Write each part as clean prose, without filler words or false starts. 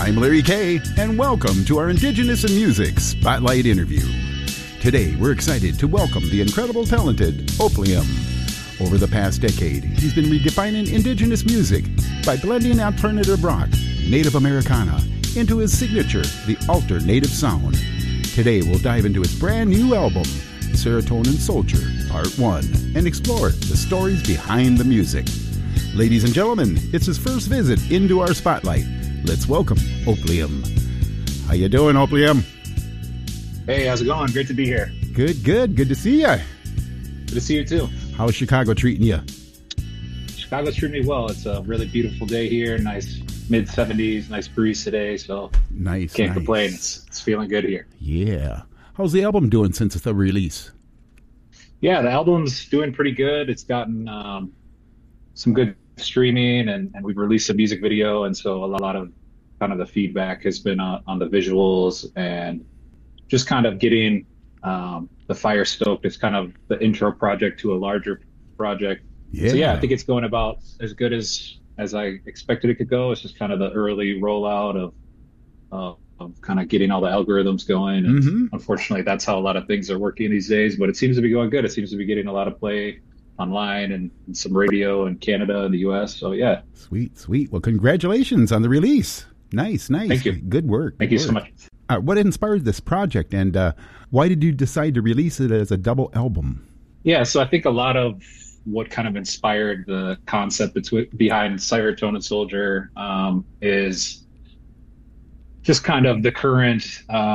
I'm Larry Kay, and welcome to our Indigenous in Music Spotlight interview. Today, we're excited to welcome the incredible talented Oplium. Over the past decade, he's been redefining Indigenous music by blending alternative rock, Native Americana, into his signature, the Alter Native Sound. Today, we'll dive into his brand new album, Serotonin Soldier, Part 1, and explore the stories behind the music. Ladies and gentlemen, it's his first visit into our spotlight. Let's welcome Oplium. How you doing, Oplium? Hey, how's it going? Great to be here. Good. Good to see you. Good to see you too. How's Chicago treating you? Chicago's treating me well. It's a really beautiful day here. Nice mid-70s, nice breeze today. So can't complain. It's feeling good here. Yeah. How's the album doing since the release? Yeah, the album's doing pretty good. It's gotten some good streaming, and we've released a music video, and so a lot of kind of the feedback has been on the visuals and just kind of getting the fire stoked. It's kind of the intro project to a larger project. Yeah. So I think it's going about as good as I expected it could go. It's just kind of the early rollout of kind of getting all the algorithms going. And unfortunately, that's how a lot of things are working these days, but it seems to be going good. It seems to be getting a lot of play online and some radio in Canada and the US. So yeah. Sweet. Well, congratulations on the release. Nice. Thank you. Good work. Thank you so much. What inspired this project, and why did you decide to release it as a double album? Yeah, so I think a lot of what kind of inspired the concept behind Serotonin Soldier is just kind of the current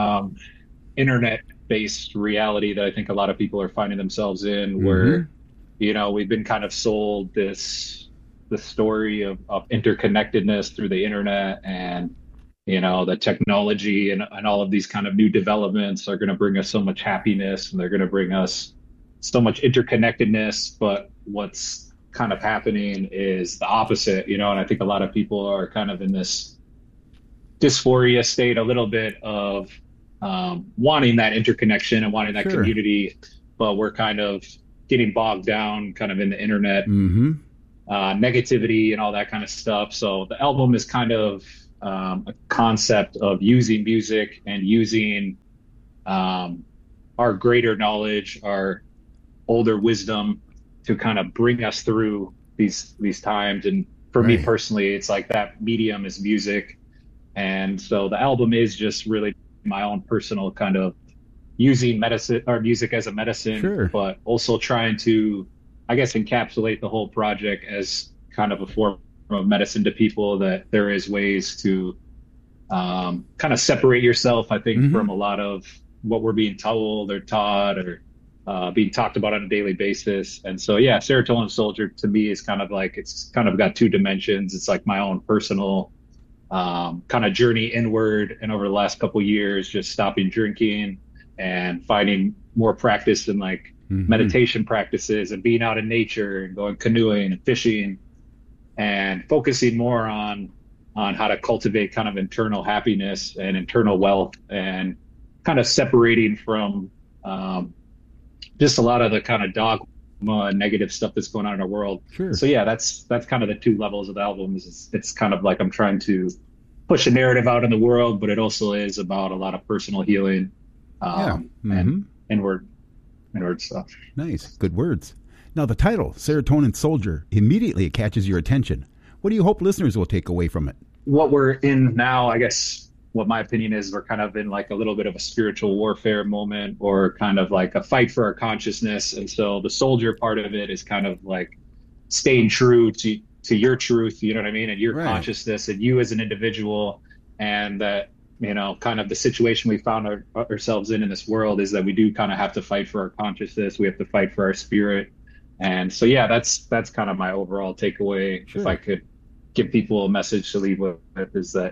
internet-based reality that I think a lot of people are finding themselves in, where we've been kind of sold the story of interconnectedness through the internet, and the technology and all of these kind of new developments are going to bring us so much happiness, and they're going to bring us so much interconnectedness. But what's kind of happening is the opposite, and I think a lot of people are kind of in this dysphoria state a little bit of wanting that interconnection and wanting that community, but we're kind of getting bogged down kind of in the internet negativity and all that kind of stuff. So the album is kind of a concept of using music and using our greater knowledge, our older wisdom to kind of bring us through these times. And for me personally, it's like that medium is music. And so the album is just really my own personal kind of using medicine or music as a medicine, but also trying to, I guess, encapsulate the whole project as kind of a form of medicine to people, that there is ways to kind of separate yourself, I think, from a lot of what we're being told or taught or being talked about on a daily basis. And so, Serotonin Soldier to me is kind of like, it's kind of got two dimensions. It's like my own personal kind of journey inward. And over the last couple of years, just stopping drinking and finding more practice in like meditation practices and being out in nature and going canoeing and fishing and focusing more on how to cultivate kind of internal happiness and internal wealth, and kind of separating from just a lot of the kind of dogma and negative stuff that's going on in our world. So that's kind of the two levels of the album. It's kind of like I'm trying to push a narrative out in the world, but it also is about a lot of personal healing and inward stuff. Nice. Good words. Now, the title, Serotonin Soldier, immediately catches your attention. What do you hope listeners will take away from it? What we're in now, I guess, what my opinion is, we're kind of in like a little bit of a spiritual warfare moment, or kind of like a fight for our consciousness. And so the soldier part of it is kind of like staying true to your truth, you know what I mean? And your consciousness and you as an individual. And that, kind of the situation we found ourselves in this world is that we do kind of have to fight for our consciousness. We have to fight for our spirit. And so, that's kind of my overall takeaway. If I could give people a message to leave with, is that,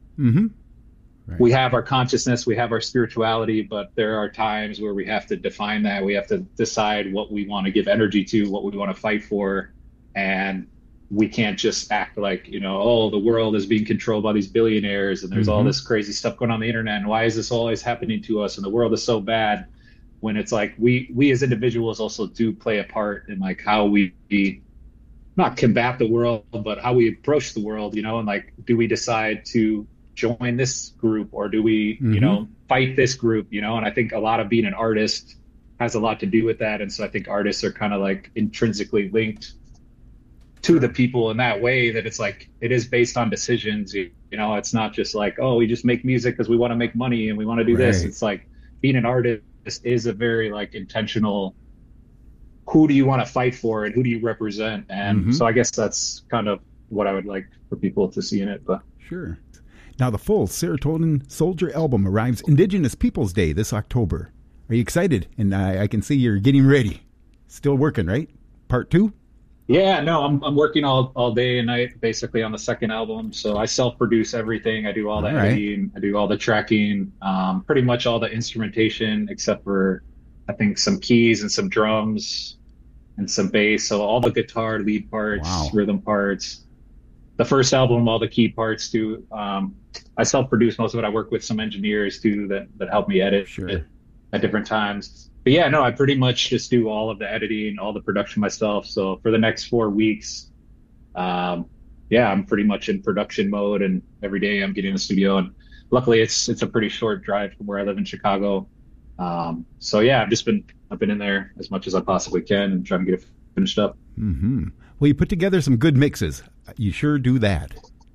we have our consciousness, we have our spirituality, but there are times where we have to define that. We have to decide what we want to give energy to, what we want to fight for. And we can't just act like, the world is being controlled by these billionaires and there's all this crazy stuff going on the internet. And why is this always happening to us? And the world is so bad, when it's like we as individuals also do play a part in like how we not combat the world, but how we approach the world, and like, do we decide to join this group, or do we, fight this group, and I think a lot of being an artist has a lot to do with that. And so I think artists are kind of like intrinsically linked to the people in that way, that it's like, it is based on decisions, it's not just like, oh, we just make music because we want to make money and we want to do this. It's like being an artist is a very like intentional, who do you want to fight for and who do you represent? And so I guess that's kind of what I would like for people to see in it. But sure. Now the full Serotonin Soldier album arrives Indigenous Peoples Day this October. Are you excited? And I can see you're getting ready. Still working, right? Part 2? Yeah, no, I'm working all day and night basically on the second album. So I self-produce everything. I do all the editing. I do all the tracking, pretty much all the instrumentation, except for I think some keys and some drums and some bass. So all the guitar lead parts, rhythm parts. The first album, all the key parts too. I self-produce most of it. I work with some engineers too that help me edit at different times. But yeah, no, I pretty much just do all of the editing, all the production myself. So for the next 4 weeks, I'm pretty much in production mode, and every day I'm getting in the studio. And luckily, it's a pretty short drive from where I live in Chicago. So yeah, I've been in there as much as I possibly can and trying to get it finished up. Mm-hmm. Well, you put together some good mixes. You sure do that.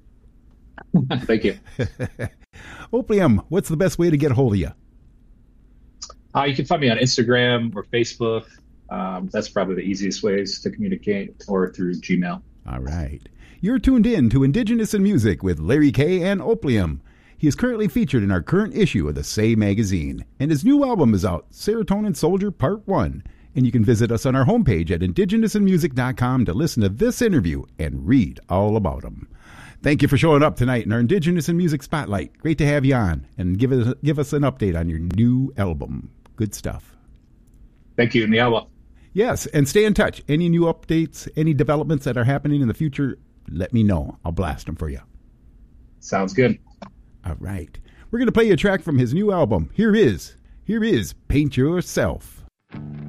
Thank you. Opium, what's the best way to get a hold of you? You can find me on Instagram or Facebook. That's probably the easiest ways to communicate, or through Gmail. All right. You're tuned in to Indigenous in Music with Larry K. and Opium. He is currently featured in our current issue of the Say magazine, and his new album is out, Serotonin Soldier Part 1. And you can visit us on our homepage at indigenousinmusic.com to listen to this interview and read all about him. Thank you for showing up tonight in our Indigenous in Music Spotlight. Great to have you on, and give us an update on your new album. Good stuff. Thank you. And the album. Yes, and stay in touch. Any new updates, any developments that are happening in the future, let me know. I'll blast them for you. Sounds good. All right. We're going to play you a track from his new album. Here is Paint Yourself.